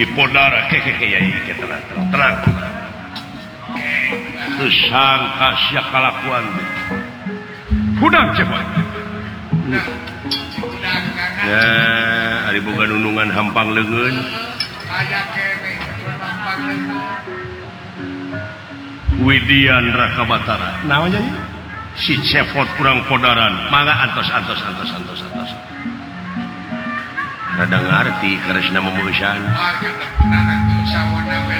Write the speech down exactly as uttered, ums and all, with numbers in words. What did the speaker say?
di podara tenang sangka sia kalakuan budak cepat ya ari boga nunungan hampang leungeun Widian Raka Batara namanya si cepot kurang podaran mangga antos antos antos antos antos rada ngarti karesna memueusan